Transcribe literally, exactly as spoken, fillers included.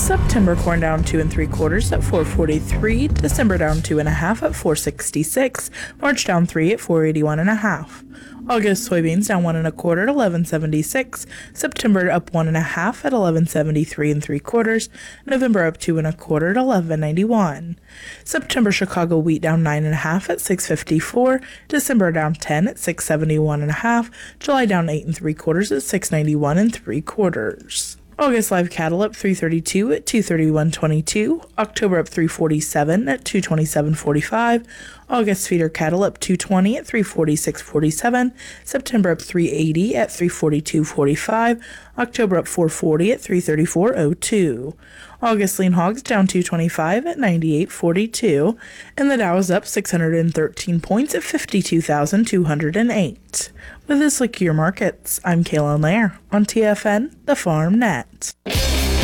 September corn down two and three quarters at four forty-three. December down two and a half at four sixty-six. March down three at four eighty-one and a half. August soybeans down one and a quarter at eleven seventy-six. September up one and a half at eleven seventy-three and three quarters. November up two and a quarter at eleven ninety-one. September Chicago wheat down nine and a half at six fifty-four. December down ten at six seventy-one and a half. July down eight and three quarters at six ninety-one and three quarters. August live cattle up three thirty-two at two thirty-one twenty-two. October up three forty-seven at two twenty-seven forty-five. August feeder cattle up two twenty at three forty-six forty-seven. September up three eighty at three forty-two forty-five. October up four forty at three thirty-four oh two. August lean hogs down two twenty-five at ninety-eight forty-two. And the Dow is up six hundred thirteen points at fifty-two thousand two hundred eight. With this look at your markets, I'm Kaylin Lair on T F N, the Farm Net.